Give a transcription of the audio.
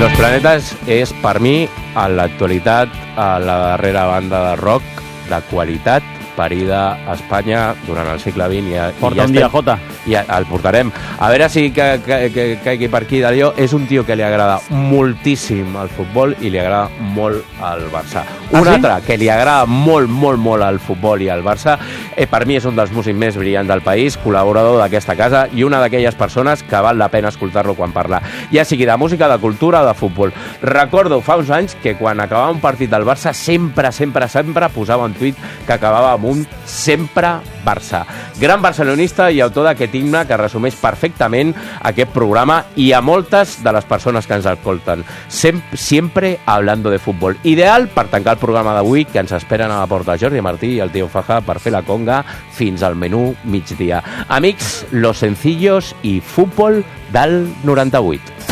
Los Planetes és, per mi, en l'actualitat, la darrera banda de rock de qualitat parida a Espanya durant el segle XX. Porta un dia, Jota. I el portarem. A veure si caigui per aquí d'allò. És un tio que li agrada moltíssim el futbol i li agrada molt el Barça. Un altre que li agrada molt, molt, molt el futbol i el Barça, per mi és un dels músics més brillants del país, col·laborador d'aquesta casa i una d'aquelles persones que val la pena escoltar-lo quan parla. Ja sigui de música, de cultura o de futbol. Recordo fa uns anys que quan acabava un partit del Barça sempre posava un tuit que acabava amb un sempre Barça. Gran barcelonista i autor d'aquest himne que resumeix perfectament aquest programa i a moltes de les persones que ens escolten. Siempre hablando de futbol. Ideal per tancar el programa d'avui, que ens esperen a la porta Jordi Martí i el tio Faja per fer la conga fins al menú migdia. Amics, Los Sencillos i futbol del 98.